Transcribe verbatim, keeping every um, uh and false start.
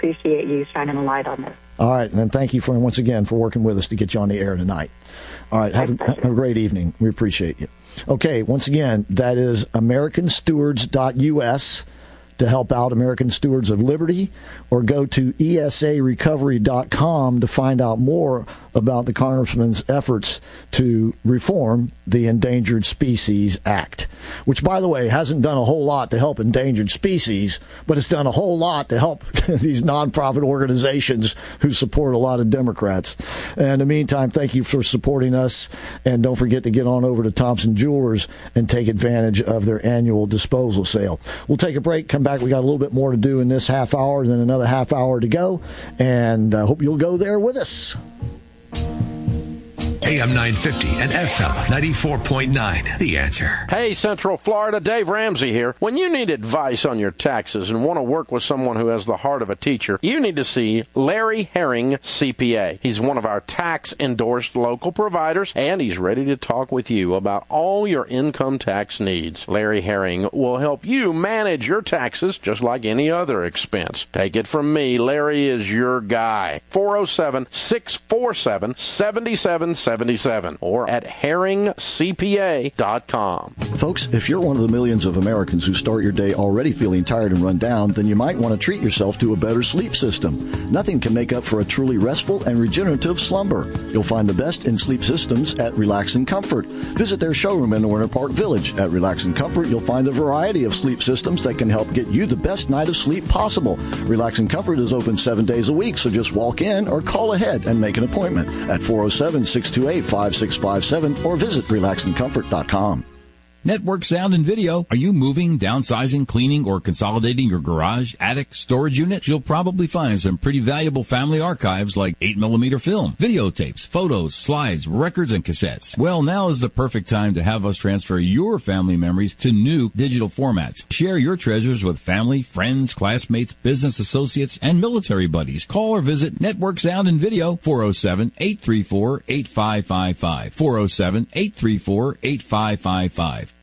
appreciate you shining a light on this. All right, and thank you for once again for working with us to get you on the air tonight. All right, have, a, have a great evening. We appreciate you. Okay, once again, that is American Stewards dot U S to help out American Stewards of Liberty, or go to E S A recovery dot com to find out more about the Congressman's efforts to reform the Endangered Species Act, which, by the way, hasn't done a whole lot to help endangered species, but it's done a whole lot to help these nonprofit organizations who support a lot of Democrats. And in the meantime, thank you for supporting us, and don't forget to get on over to Thompson Jewelers and take advantage of their annual disposal sale. We'll take a break, come back. We got a little bit more to do in this half hour, then another half hour to go, and I hope you'll go there with us. A M nine fifty and F M ninety-four point nine. The Answer. Hey, Central Florida, Dave Ramsey here. When you need advice on your taxes and want to work with someone who has the heart of a teacher, you need to see Larry Herring, C P A. He's one of our tax-endorsed local providers, and he's ready to talk with you about all your income tax needs. Larry Herring will help you manage your taxes just like any other expense. Take it from me, Larry is your guy. four oh seven, six four seven, seven seven seven seven or at herring c p a dot com. Folks, if you're one of the millions of Americans who start your day already feeling tired and run down, then you might want to treat yourself to a better sleep system. Nothing can make up for a truly restful and regenerative slumber. You'll find the best in sleep systems at Relax and Comfort. Visit their showroom in Winter Park Village. At Relax and Comfort, you'll find a variety of sleep systems that can help get you the best night of sleep possible. Relax and Comfort is open seven days a week, so just walk in or call ahead and make an appointment at four oh seven, six two eight, five six five seven or visit relax and comfort dot com. Network Sound and Video. Are you moving, downsizing, cleaning, or consolidating your garage, attic, storage unit? You'll probably find some pretty valuable family archives like eight millimeter film, videotapes, photos, slides, records, and cassettes. Well, now is the perfect time to have us transfer your family memories to new digital formats. Share your treasures with family, friends, classmates, business associates, and military buddies. Call or visit Network Sound and Video, four oh seven, eight three four, eight five five five, four oh seven, eight three four, eight five five five.